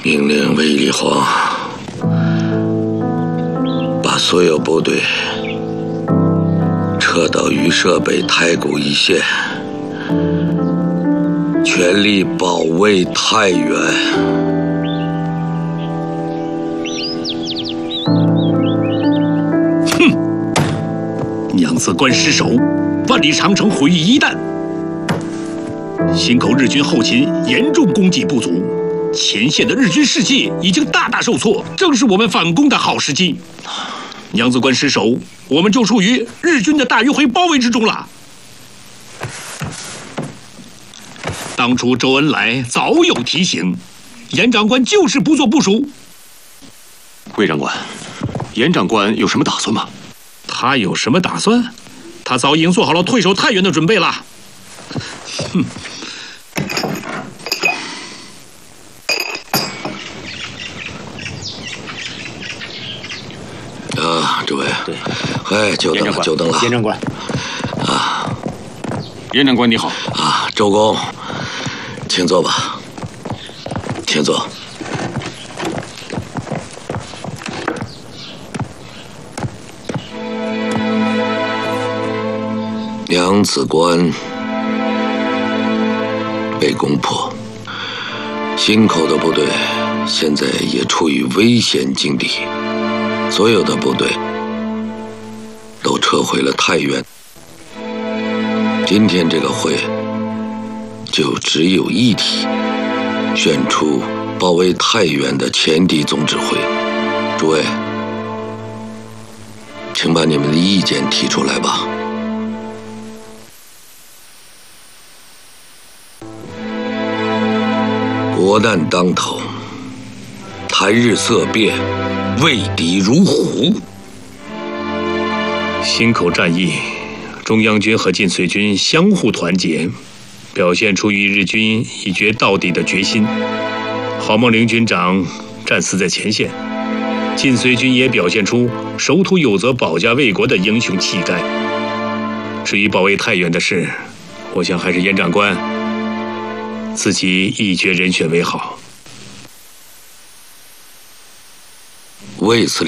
命令卫立煌把所有部队撤到榆社北太谷一线，全力保卫太原。 娘子关失守，万里长城毁于一旦。忻口日军后勤严重供给不足，前线的日军士气已经大大受挫，正是我们反攻的好时机。娘子关失守，我们就处于日军的大迂回包围之中了。当初周恩来早有提醒，严长官就是不做部署。 魏长官，严长官有什么打算吗？ 他有什么打算？他早已经做好了退守太原的准备了。哼！ 啊，诸位，对，哎，久等了，久等了。 严长官， 啊， 严长官你好。 啊，周公，请坐吧，请坐。娘子关被攻破，忻口的部队现在也处于危险境地，所有的部队都撤回了太原。今天这个会就只有一题，选出保卫太原的前敌总指挥。诸位，请把你们的意见提出来吧。国难当头，谈日色变，畏敌如虎。 忻口战役，中央军和晋绥军相互团结，表现出与日军一决到底的决心。郝梦龄军长战死在前线，晋绥军也表现出守土有责、保家卫国的英雄气概。至于保卫太原的事，我想还是严长官自己一决人选为好。 为此